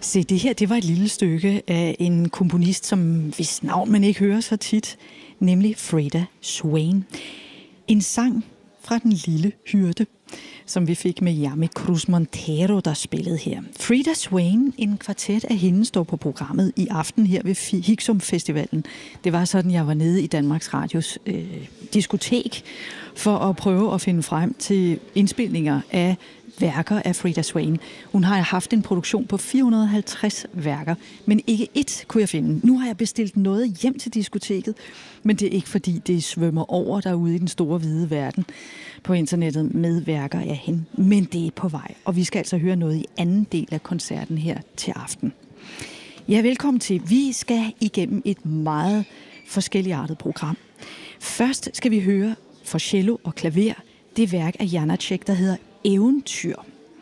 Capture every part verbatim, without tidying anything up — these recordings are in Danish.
Se, det her, det var et lille stykke af en komponist, som hvis navn man ikke hører så tit, nemlig Freda Swain. En sang fra Den lille hyrde, som vi fik med Yami Cruz Montero, der spillede her. Freda Swain, en kvartet af hende, står på programmet i aften her ved Hixum Festivalen. Det var sådan, jeg var nede i Danmarks Radios øh, diskotek for at prøve at finde frem til indspilninger af værker af Freda Swain. Hun har haft en produktion på fire hundrede og halvtreds værker, men ikke ét kunne jeg finde. Nu har jeg bestilt noget hjem til diskoteket, men det er ikke fordi, det svømmer over derude i den store hvide verden på internettet med værker af hende. Men det er på vej, og vi skal altså høre noget i anden del af koncerten her til aften. Ja, velkommen til. Vi skal igennem et meget forskelligartet program. Først skal vi høre for cello og klaver det værk af Janáček, der hedder Eventyr.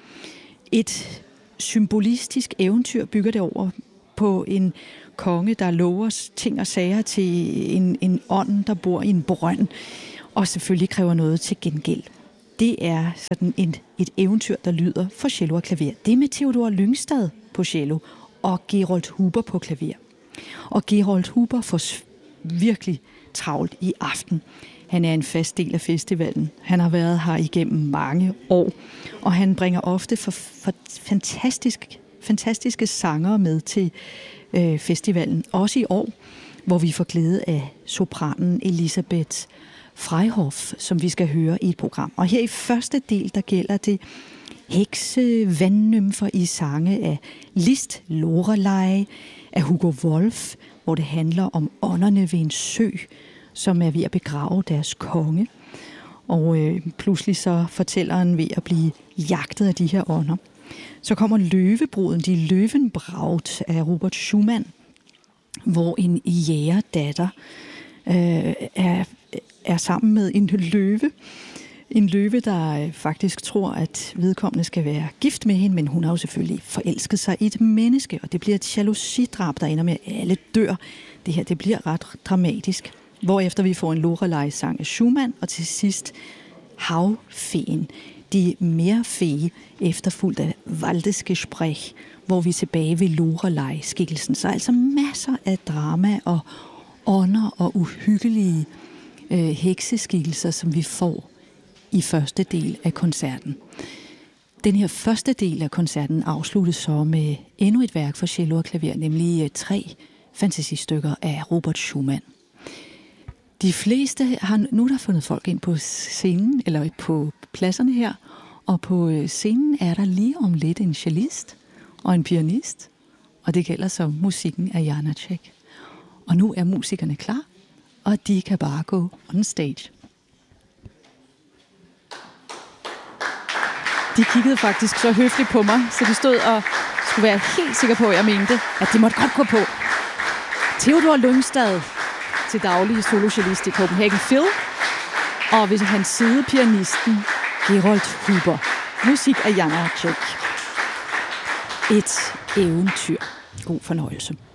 Et symbolistisk eventyr bygger det over på en konge, der lover ting og sager til en, en ånd, der bor i en brønd, og selvfølgelig kræver noget til gengæld. Det er sådan et, et eventyr, der lyder for cello og klaver. Det er med Theodor Lyngstad på cello og Gerold Huber på klaver. Og Gerold Huber får virkelig travlt i aften. Han er en fast del af festivalen. Han har været her igennem mange år, og han bringer ofte for, for fantastisk, fantastiske sangere med til øh, festivalen. Også i år, hvor vi får glæde af sopranen Elisabeth Freihoff, som vi skal høre i et program. Og her i første del, der gælder det hekse vandnymfer i sange af Liszt Lorelei, af Hugo Wolf, hvor det handler om ånderne ved en sø, som er ved at begrave deres konge. Og øh, pludselig så fortælleren ved at blive jagtet af de her ånder. Så kommer Løvebruden, de Løvenbraut af Robert Schumann, hvor en jægerdatter øh, er, er sammen med en løve. En løve, der faktisk tror, at vedkommende skal være gift med hende, men hun har jo selvfølgelig forelsket sig i et menneske, og det bliver et jalousidrab, der ender med, at alle dør. Det her, det bliver ret dramatisk. Hvorefter vi får en Lorelei-sang af Schumann, og til sidst Havfeen, de Meerfee, efterfulgt af Waldesgespräch, hvor vi er tilbage ved Lorelei-skikkelsen. Så altså masser af drama og ånder og uhyggelige øh, hekseskikkelser, som vi får i første del af koncerten. Den her første del af koncerten afsluttes så med endnu et værk for cello og klaver, nemlig tre fantasistykker af Robert Schumann. De fleste har nu der fundet folk ind på scenen, eller på pladserne her, og på scenen er der lige om lidt en cellist og en pianist, og det gælder så musikken af Janáček. Og nu er musikerne klar, og de kan bare gå on stage. De kiggede faktisk så høfligt på mig, så de stod og skulle være helt sikre på, at jeg mente, at de måtte godt gå på. Theodor Lyngstad, til daglig solocellist i Copenhagen Phil, og ved hans side pianisten Gerold Huber. Musik af Janáček. Et eventyr. God fornøjelse.